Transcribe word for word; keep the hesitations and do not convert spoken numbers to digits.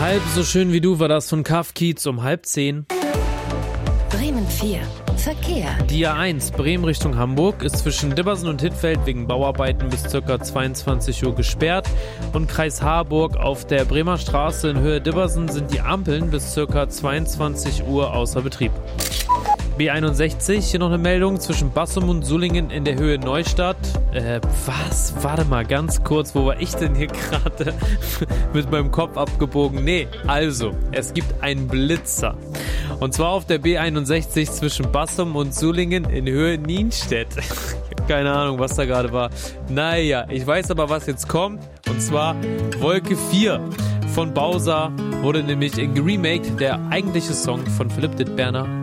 Halb so schön wie du war das von Kaff Kiez um halb zehn. Bremen vier. Verkehr. Die A eins Bremen Richtung Hamburg ist zwischen Dibbersen und Hittfeld wegen Bauarbeiten bis ca. zweiundzwanzig Uhr gesperrt. Und Kreis Harburg auf der Bremer Straße in Höhe Dibbersen sind die Ampeln bis ca. zweiundzwanzig Uhr außer Betrieb. B einundsechzig, hier noch eine Meldung zwischen Bassum und Sullingen in der Höhe Neustadt. Äh, was? Warte mal ganz kurz, wo war ich denn hier gerade mit meinem Kopf abgebogen? Nee, also, es gibt einen Blitzer. Und zwar auf der B einundsechzig zwischen Bassum und Sullingen in Höhe Nienstedt. Keine Ahnung, was da gerade war. Naja, ich weiß aber, was jetzt kommt. Und zwar Wolke vier von Bowser wurde nämlich geremaked, der eigentliche Song von Philipp Dittberner.